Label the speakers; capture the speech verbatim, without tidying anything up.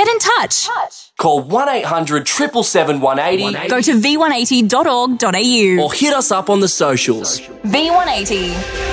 Speaker 1: Get in touch.
Speaker 2: Call one eight hundred seven seven seven one eight zero.
Speaker 1: Go to v one eighty dot org dot a u.
Speaker 2: Or hit us up on the socials.
Speaker 1: V one eighty.